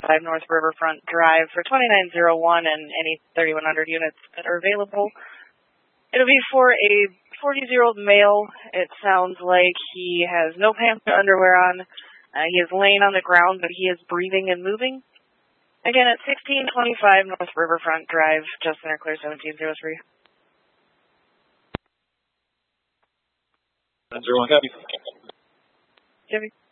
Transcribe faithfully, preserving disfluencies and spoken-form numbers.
five North Riverfront Drive for twenty-nine oh one and any thirty-one hundred units that are available. It'll be for a forty-year-old male. It sounds like he has no pants or underwear on. Uh, he is laying on the ground, but he is breathing and moving. Again, at sixteen twenty-five North Riverfront Drive, just Center Clear seventeen oh three. nine zero one, copy. Jimmy.